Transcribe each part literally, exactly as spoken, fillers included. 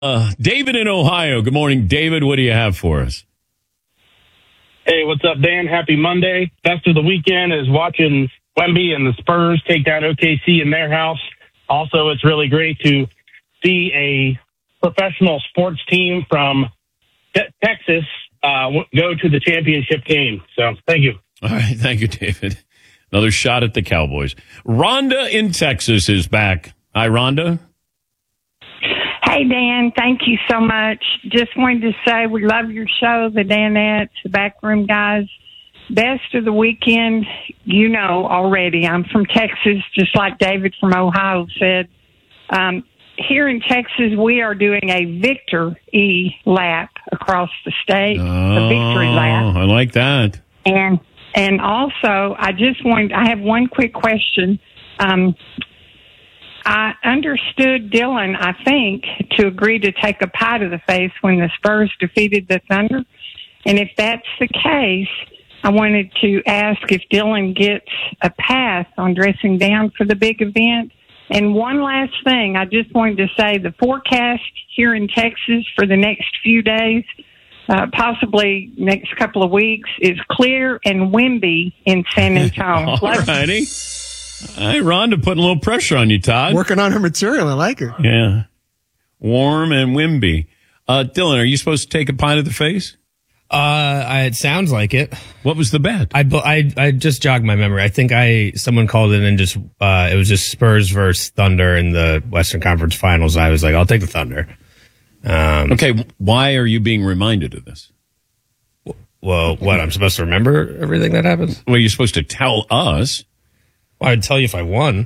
Uh, David in Ohio. Good morning, David. What do you have for us? Hey, what's up, Dan? Happy Monday. Best of the weekend is watching Wemby and the Spurs take down O K C in their house. Also, it's really great to see a professional sports team from te- Texas uh, go to the championship game. So, thank you. All right. Thank you, David. Another shot at the Cowboys. Rhonda in Texas is back. Hi, Rhonda. Hey, Dan, thank you so much. Just wanted to say we love your show, the Danettes, the Backroom Guys. Best of the weekend, you know already. I'm from Texas, just like David from Ohio said. Um, here in Texas, we are doing a victory lap across the state, Oh, a victory lap. I like that. And and also, I just wanted, I have one quick question. Um I understood Dylan, I think, to agree to take a pie to the face when the Spurs defeated the Thunder. And if that's the case, I wanted to ask if Dylan gets a pass on dressing down for the big event. And one last thing, I just wanted to say the forecast here in Texas for the next few days, uh, possibly next couple of weeks, is clear and windy in San Antonio. All righty. Hey, Rhonda, putting a little pressure on you, Todd. Working on her material. I like her. Yeah. Warm and wimby. Uh, Dylan, are you supposed to take a pie to the face? Uh, I, it sounds like it. What was the bet? I, I, I just jogged my memory. I think I someone called it and just uh, it was just Spurs versus Thunder in the Western Conference Finals. I was like, I'll take the Thunder. Um, okay, why are you being reminded of this? Well, what, I'm supposed to remember everything that happens? Well, you're supposed to tell us. Well, I'd tell you if I won.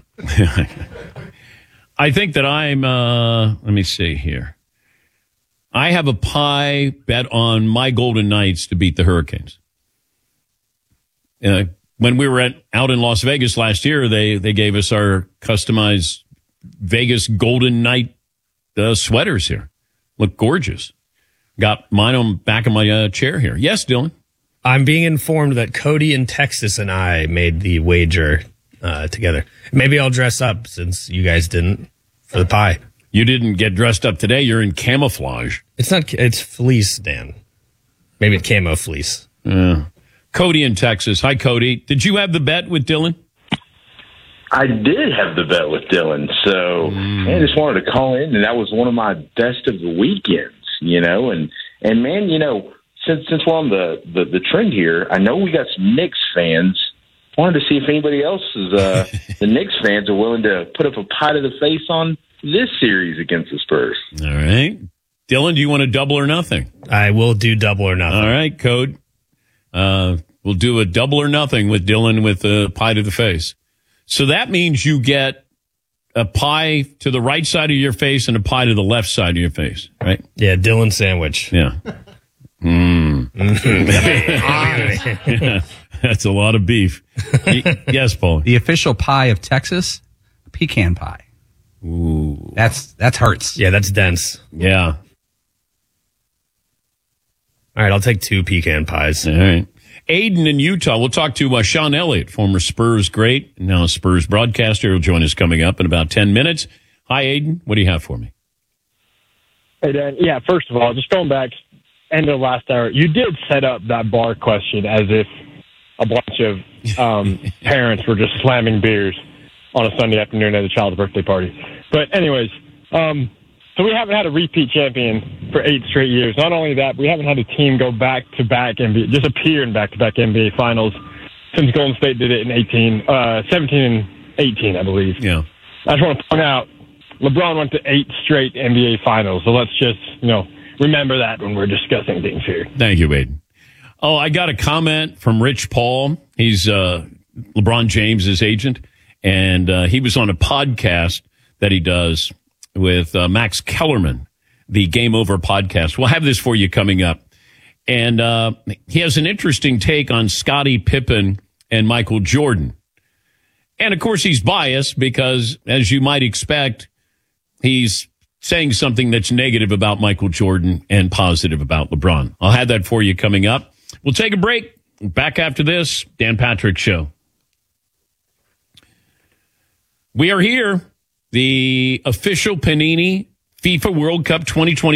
I think that I'm, uh, let me see here. I have a pie bet on my Golden Knights to beat the Hurricanes. Uh, when we were at, out in Las Vegas last year, they, they gave us our customized Vegas Golden Knight uh, sweaters here. Look gorgeous. Got mine on back of my uh, chair here. Yes, Dylan? I'm being informed that Cody in Texas and I made the wager uh, together. Maybe I'll dress up since you guys didn't for the pie. You didn't get dressed up today. You're in camouflage. It's not, it's fleece, Dan. Maybe it's camo fleece. Uh, Cody in Texas. Hi, Cody. Did you have the bet with Dylan? I did have the bet with Dylan. So mm. man, I just wanted to call in, and that was one of my best of the weekends, you know, and, and man, you know, since, since we're on the, the, the trend here, I know we got some Knicks fans. I wanted to see if anybody else is, uh, the Knicks fans are willing to put up a pie to the face on this series against the Spurs. All right. Dylan, do you want to double or nothing? I will do double or nothing. All right, Code. Uh, we'll do a double or nothing with Dylan with a pie to the face. So that means you get a pie to the right side of your face and a pie to the left side of your face, right? Yeah, Dylan sandwich. Yeah. Mm. Yeah, that's a lot of beef. Yes, Paul. The official pie of Texas, pecan pie. Ooh. That's, that's hurts. Yeah, that's dense. Yeah. All right, I'll take two pecan pies. All right. Aiden in Utah. We'll talk to uh, Sean Elliott, former Spurs great, now a Spurs broadcaster. He'll join us coming up in about ten minutes. Hi, Aiden. What do you have for me? Hey, Dan. Yeah, first of all, just going back, end of last hour, you did set up that bar question as if a bunch of um, parents were just slamming beers on a Sunday afternoon at a child's birthday party. But anyways, um, so we haven't had a repeat champion for eight straight years. Not only that, we haven't had a team go back-to-back N B A, just appear in back-to-back N B A finals since Golden State did it in eighteen, uh, seventeen and eighteen, I believe. Yeah. I just want to point out, LeBron went to eight straight N B A finals, so let's just, you know, remember that when we're discussing things here. Thank you, Aiden. Oh, I got a comment from Rich Paul. He's uh, LeBron James's agent, and uh, he was on a podcast that he does with uh, Max Kellerman, the Game Over podcast. We'll have this for you coming up. And uh, he has an interesting take on Scottie Pippen and Michael Jordan. And, of course, he's biased because, as you might expect, he's saying something that's negative about Michael Jordan and positive about LeBron. I'll have that for you coming up. We'll take a break. Back after this, Dan Patrick Show. We are here. The official Panini FIFA World Cup twenty twenty